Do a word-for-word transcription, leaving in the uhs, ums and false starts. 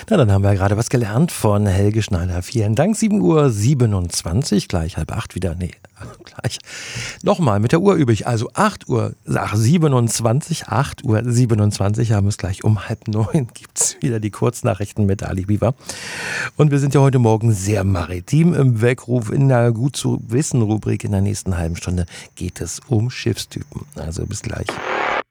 Na, dann haben wir ja gerade was gelernt von Helge Schneider. Vielen Dank. sieben Uhr siebenundzwanzig, gleich halb acht wieder. Nee, gleich. Nochmal, mit der Uhr übe ich. Also acht Uhr, ach, siebenundzwanzig, acht Uhr siebenundzwanzig haben wir es gleich. Um halb neun gibt es wieder die Kurznachrichten mit Ali Biber. Und wir sind ja heute Morgen sehr maritim im Weckruf. In der Gut zu wissen Rubrik in der nächsten halben Stunde geht es um Schiffstypen. Also bis gleich.